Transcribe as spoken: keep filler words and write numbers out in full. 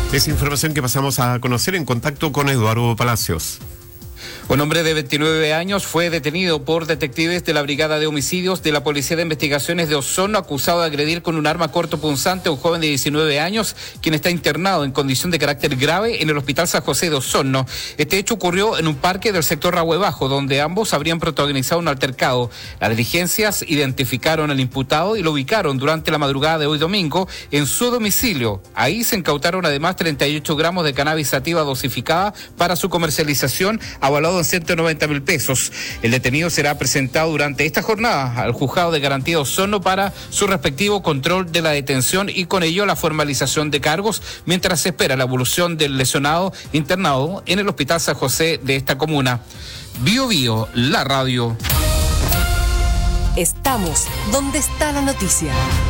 Es información que pasamos a conocer en contacto con Eduardo Palacios. Un hombre de veintinueve años fue detenido por detectives de la Brigada de Homicidios de la Policía de Investigaciones de Osorno, acusado de agredir con un arma cortopunzante a un joven de diecinueve años, quien está internado en condición de carácter grave en el Hospital San José de Osorno. Este hecho ocurrió en un parque del sector Rahue Bajo, donde ambos habrían protagonizado un altercado. Las diligencias identificaron al imputado y lo ubicaron durante la madrugada de hoy domingo en su domicilio. Ahí se incautaron además treinta y ocho gramos de cannabis sativa dosificada para su comercialización, avalado en ciento noventa mil pesos. El detenido será presentado durante esta jornada al Juzgado de Garantía de Osorno para su respectivo control de la detención y con ello la formalización de cargos, mientras se espera la evolución del lesionado internado en el Hospital San José de esta comuna. Bio Bio, la radio. Estamos donde está la noticia.